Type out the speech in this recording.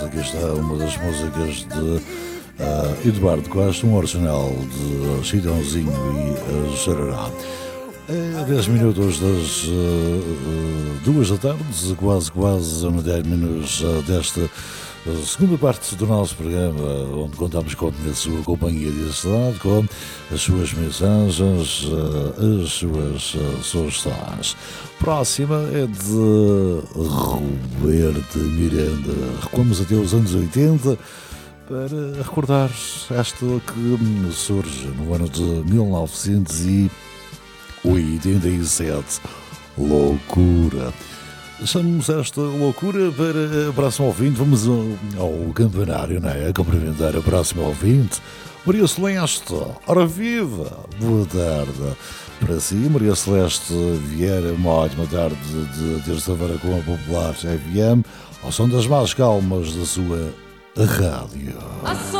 aqui está uma das músicas de Eduardo Costa, um original de Chitãozinho e Xarará. É 10 minutos das 2 da tarde, quase 10 minutos desta segunda parte do nosso programa, onde contamos com a sua companhia deste lado, com as suas mensagens, as suas sugestões. Próxima é de Roberto Miranda. Recuamos até os anos 80 para recordar esta que surge no ano de 1987. Loucura. Deixamos esta loucura para a próxima ouvinte. Vamos ao campanário, não é? A cumprimentar a próxima ouvinte. Maria Celeste, ora viva! Boa tarde para si, Maria Celeste Vieira. Uma ótima tarde de terça-feira com a Popular FM, ao som das mais calmas da sua rádio.